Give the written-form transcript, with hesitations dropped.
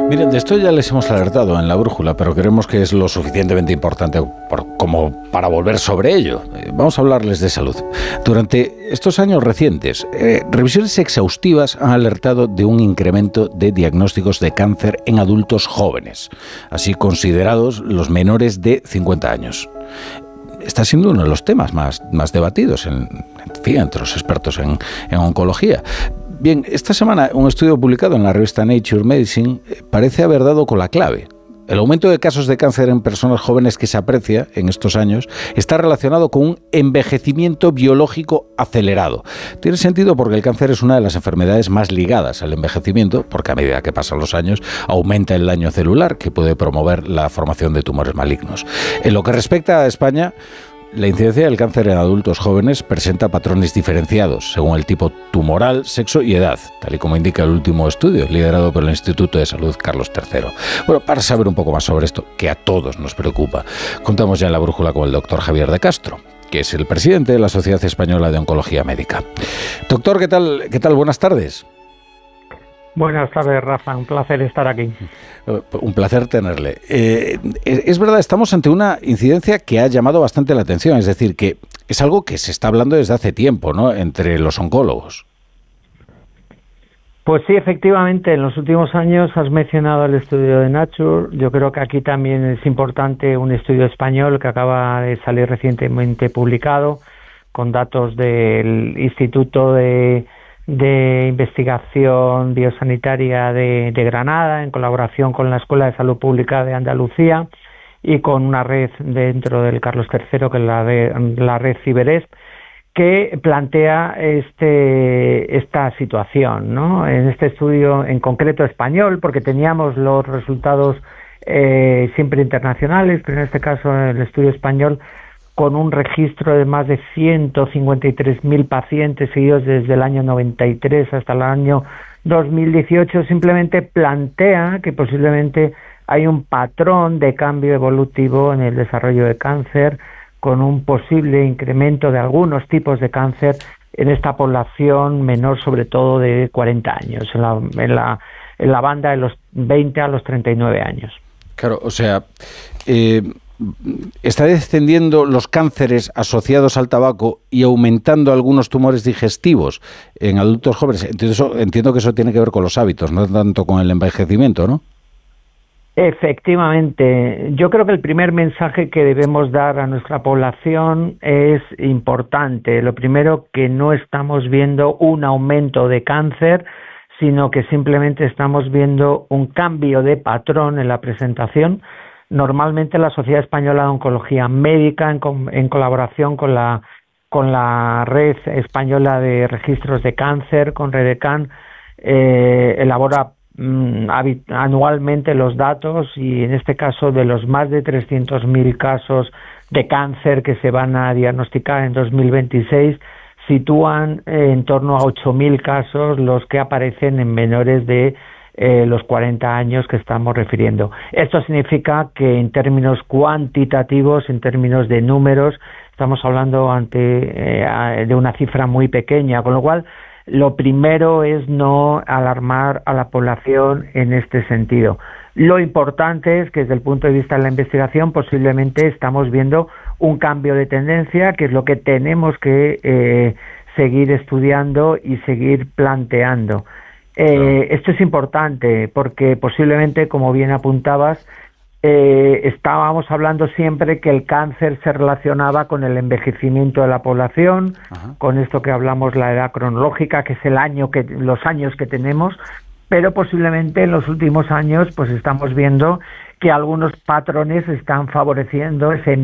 Miren, de esto ya les hemos alertado en La Brújula, pero creemos que es lo suficientemente importante como para volver sobre ello. Vamos a hablarles de salud. Durante estos años recientes, revisiones exhaustivas han alertado de un incremento de diagnósticos de cáncer en adultos jóvenes, así considerados los menores de 50 años. Está siendo uno de los temas más debatidos entre los expertos en oncología. Bien, esta semana un estudio publicado en la revista Nature Medicine parece haber dado con la clave. El aumento de casos de cáncer en personas jóvenes que se aprecia en estos años está relacionado con un envejecimiento biológico acelerado. Tiene sentido porque el cáncer es una de las enfermedades más ligadas al envejecimiento, porque a medida que pasan los años aumenta el daño celular que puede promover la formación de tumores malignos. En lo que respecta a España, la incidencia del cáncer en adultos jóvenes presenta patrones diferenciados según el tipo tumoral, sexo y edad, tal y como indica el último estudio liderado por el Instituto de Salud Carlos III. Bueno, para saber un poco más sobre esto, que a todos nos preocupa, contamos ya en La Brújula con el doctor Javier de Castro, que es el presidente de la Sociedad Española de Oncología Médica. Doctor, ¿qué tal? Buenas tardes. Buenas tardes, Rafa. Un placer estar aquí. Un placer tenerle. Es verdad, estamos ante una incidencia que ha llamado bastante la atención, es decir, que es algo que se está hablando desde hace tiempo, ¿no?, entre los oncólogos. Pues sí, efectivamente, en los últimos años has mencionado el estudio de Nature. Yo creo que aquí también es importante un estudio español que acaba de salir recientemente publicado con datos del Instituto de Investigación Biosanitaria de Granada, en colaboración con la Escuela de Salud Pública de Andalucía y con una red dentro del Carlos III, que es la red CiberESP, que plantea esta situación, ¿no? En este estudio en concreto español, porque teníamos los resultados siempre internacionales, pero en este caso el estudio español, con un registro de más de 153.000 pacientes seguidos desde el año 93 hasta el año 2018, simplemente plantea que posiblemente hay un patrón de cambio evolutivo en el desarrollo de cáncer, con un posible incremento de algunos tipos de cáncer en esta población menor, sobre todo de 40 años, en la banda de los 20 a los 39 años. Claro, o sea, está descendiendo los cánceres asociados al tabaco y aumentando algunos tumores digestivos en adultos jóvenes. Entiendo que eso tiene que ver con los hábitos, no tanto con el envejecimiento, ¿no? Efectivamente. Yo creo que el primer mensaje que debemos dar a nuestra población es importante. Lo primero, que no estamos viendo un aumento de cáncer, sino que simplemente estamos viendo un cambio de patrón en la presentación. Normalmente la Sociedad Española de Oncología Médica, en colaboración con la Red Española de Registros de Cáncer, con REDECAN, elabora anualmente los datos, y en este caso de los más de 300.000 casos de cáncer que se van a diagnosticar en 2026, sitúan en torno a 8.000 casos los que aparecen en menores de los 40 años que estamos refiriendo. Esto significa que en términos cuantitativos, en términos de números, estamos hablando de una cifra muy pequeña, con lo cual lo primero es no alarmar a la población en este sentido. Lo importante es que desde el punto de vista de la investigación posiblemente estamos viendo un cambio de tendencia, que es lo que tenemos que seguir estudiando y seguir planteando. Esto es importante porque posiblemente, como bien apuntabas, estábamos hablando siempre que el cáncer se relacionaba con el envejecimiento de la población, con esto que hablamos, la edad cronológica, que es los años que tenemos, pero posiblemente en los últimos años pues estamos viendo que algunos patrones están favoreciendo ese